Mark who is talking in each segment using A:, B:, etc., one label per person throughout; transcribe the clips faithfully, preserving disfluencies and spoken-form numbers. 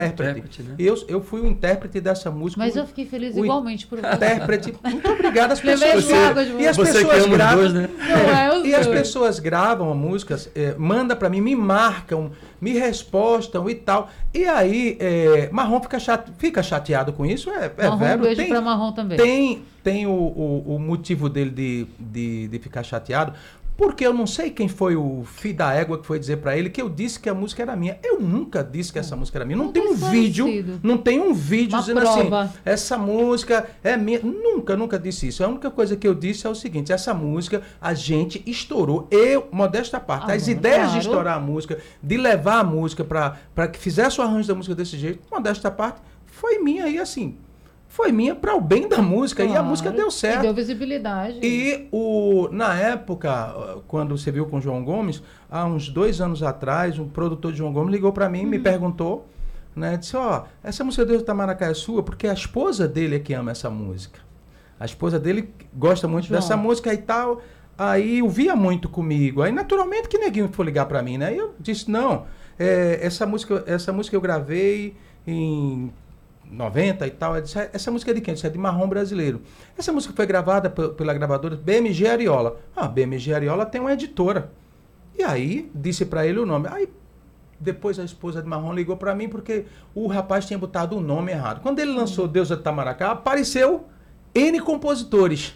A: intérprete, né? eu, eu fui o intérprete dessa música.
B: Mas eu fiquei feliz igualmente por você.
A: Intérprete. Muito obrigado às pessoas.
B: Você,
A: e as
C: você
A: pessoas gravam. Dois, né?
B: Não, é
A: e as pessoas gravam músicas, é, manda para mim, me marcam, me respostam e tal. E aí, é, Marrom fica, chate, fica chateado com isso. É, é
B: Marrom,
A: velho.
B: Um beijo
A: tem,
B: pra Marrom também.
A: Tem, tem o, o, o motivo dele de, de, de ficar chateado. Porque eu não sei quem foi o filho da égua que foi dizer pra ele que eu disse que a música era minha. Eu nunca disse que essa música era minha. Não, não tem um vídeo, não tem um vídeo
B: Uma
A: dizendo
B: prova.
A: assim, essa música é minha. Nunca, nunca disse isso. A única coisa que eu disse é o seguinte, essa música a gente estourou. Eu, modesta parte,
B: Ah,
A: as
B: mano,
A: ideias
B: claro.
A: de estourar a música, de levar a música pra, pra que fizesse o arranjo da música desse jeito, modesta parte, foi minha e assim... Foi minha para o bem da música, claro, e a música deu certo.
B: E deu visibilidade.
A: E o, na época, quando você viu com o João Gomes, há uns dois anos atrás, um produtor de João Gomes ligou para mim, hum. me perguntou, né, disse, ó, essa música Deus do Itamaracá é sua, porque a esposa dele é que ama essa música. A esposa dele gosta muito João. dessa música e tal, aí ouvia muito comigo. Aí, naturalmente, que neguinho foi ligar para mim, né? E eu disse, não, é, essa, música, essa música eu gravei em... noventa e tal, disse, essa música é de quem? Isso é de Marrom Brasileiro. Essa música foi gravada p- pela gravadora B M G Ariola. Ah, B M G Ariola tem uma editora. E aí, disse pra ele o nome. Aí, depois a esposa de Marrom ligou pra mim porque o rapaz tinha botado o nome errado. Quando ele lançou Deus do Itamaracá, apareceu N compositores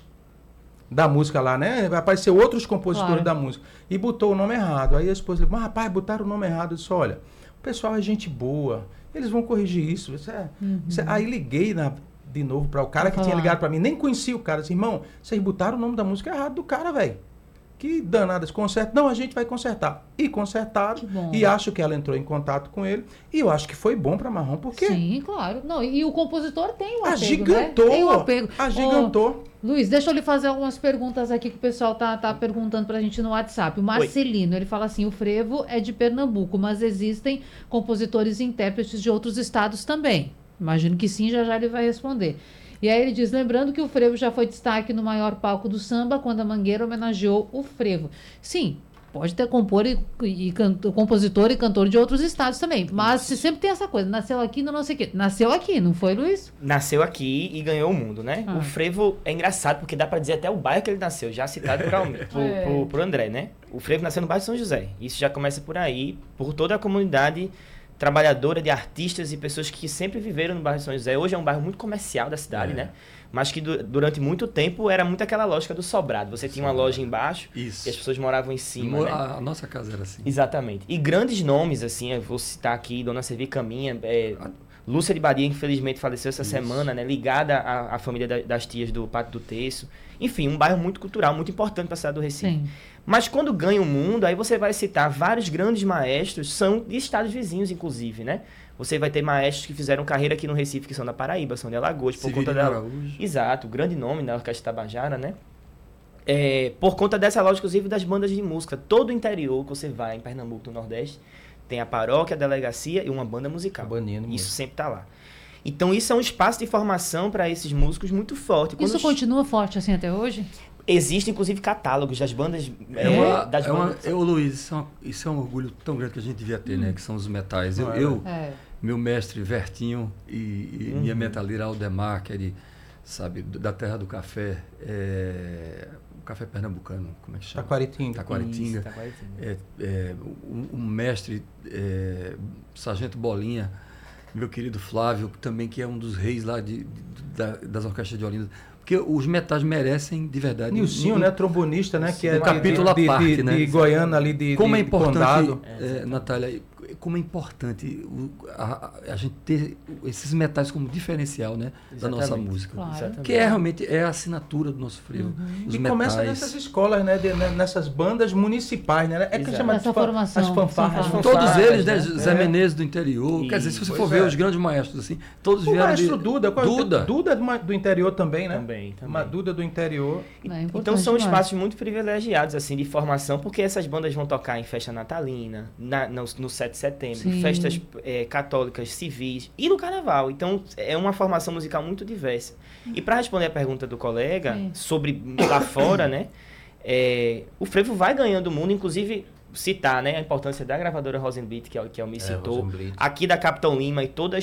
A: da música lá, né? Apareceu outros compositores
B: claro.
A: da música. E botou o nome errado. Aí a esposa ligou, mas rapaz, botaram o nome errado. Eu disse, olha, o pessoal é gente boa. Eles vão corrigir isso. isso, é,
B: uhum.
A: isso é. Aí liguei na, de novo para o cara que
B: falar.
A: tinha ligado para mim. Nem conhecia o cara. Disse, irmão, vocês botaram o nome da música errado do cara, velho. Que danadas, conserta. Não, a gente vai consertar. E consertaram. E acho que ela entrou em contato com ele. E eu acho que foi bom para Marrom, porque...
B: Sim, claro. Não, e, e o compositor tem o apego,
A: agigantou,
B: né? Tem o apego.
A: Agigantou.
B: Oh, Luiz, deixa eu lhe fazer algumas perguntas aqui que o pessoal tá, tá perguntando pra gente no WhatsApp. O Marcelino, Oi. ele fala assim, o frevo é de Pernambuco, mas existem compositores e intérpretes de outros estados também. Imagino que sim, já já ele vai responder. E aí ele diz, lembrando que o frevo já foi destaque no maior palco do samba, quando a Mangueira homenageou o frevo. Sim, pode ter compor e, e canto, compositor e cantor de outros estados também. Mas se sempre tem essa coisa, nasceu aqui, não, não sei o quê. Nasceu aqui, não foi, Luiz?
D: Nasceu aqui e ganhou o mundo, né?
B: Ah.
D: O frevo é engraçado, porque dá pra dizer até o bairro que ele nasceu, já citado pro, pro, é. pro, pro André, né? O frevo nasceu no bairro de São José. Isso já começa por aí, por toda a comunidade trabalhadora de artistas e pessoas que sempre viveram no bairro de São José. Hoje é um bairro muito comercial da cidade, é. né? Mas que du- durante muito tempo era muito aquela lógica do sobrado. Você tinha uma loja embaixo
C: Isso.
D: e as pessoas moravam em cima,
C: Mo-
D: né?
C: A nossa casa era assim.
D: Exatamente. E grandes nomes, assim, eu vou citar aqui, Dona Servi Caminha, é, Lúcia de Badia, que infelizmente faleceu essa Isso. semana, né? Ligada à, à família da, das tias do Pátio do Terço. Enfim, um bairro muito cultural, muito importante para a cidade do Recife.
B: Sim.
D: Mas quando ganha o mundo, aí você vai citar vários grandes maestros, são de estados vizinhos, inclusive, né? Você vai ter maestros que fizeram carreira aqui no Recife, que são da Paraíba, são de Alagoas, por
C: Severino
D: conta da...
C: Araújo.
D: Exato, grande nome da Orquestra Tabajara, né? É, por conta dessa lógica, inclusive, das bandas de música. Todo o interior que você vai, em Pernambuco, no Nordeste, tem a paróquia, a delegacia e uma banda musical.
A: Banino,
D: isso sempre está lá. Então, isso é um espaço de formação para esses músicos muito forte. Quando
B: isso continua forte assim até hoje?
D: Existem, inclusive, catálogos das bandas...
C: É uma,
D: das
C: é uma,
D: bandas...
C: eu, Luiz, isso é, uma, isso é um orgulho tão grande que a gente devia ter, hum. né? Que são os metais. Eu,
A: é.
C: eu
B: é.
C: meu mestre Vertinho e, e uhum. minha metaleira Aldemar, que é de, sabe, da terra do café, é, o café pernambucano, como é que chama?
A: Taquaritinga.
C: Taquaritinga.
D: Isso, Taquaritinga.
C: É, é, um, um mestre, é, Sargento Bolinha, meu querido Flávio, também que é um dos reis lá de, de, da, das orquestras de Olinda. Porque os metais merecem, de verdade...
A: Nilcinho, um, né? Trombonista, né? Que é
C: um capítulo
A: de,
C: à parte,
A: de,
C: né?
A: de Goiânia ali, de,
C: como
A: de,
C: é importante,
A: Condado.
C: É, Natália, como é importante o, a, a gente ter esses metais como diferencial, né? Da nossa música.
B: Claro.
C: Que é realmente é a assinatura do nosso frevo.
B: Uhum.
C: Os
A: e
C: metais.
A: começa nessas escolas, né? De, nessas bandas municipais, né? É que chama
B: Essa
A: de
B: formação.
A: as fanfarras.
B: Fanfarras.
C: Todos eles, né?
A: né?
C: Zé
A: é.
C: Menezes do interior.
D: E,
C: Quer dizer, se você
A: pois
C: for ver
A: é.
C: os grandes maestros, assim, todos
A: O
C: vieram
A: maestro
C: de...
A: Duda.
C: Duda.
A: Duda é do, do interior também, né?
D: Também, também.
A: Uma Duda do interior.
B: É
D: então são
B: demais.
D: espaços muito privilegiados assim de formação, porque essas bandas vão tocar em festa natalina, na, no, no sete de setembro,
B: Sim.
D: festas é, católicas, civis e no carnaval. Então é uma formação musical muito diversa. E para responder a pergunta do colega
B: Sim.
D: sobre lá fora, né, é, o frevo vai ganhando o mundo, inclusive citar, né, a importância da gravadora Rosenblit, que é o que eu me citou,
A: Rosenblit.
D: aqui da Capitão Lima e toda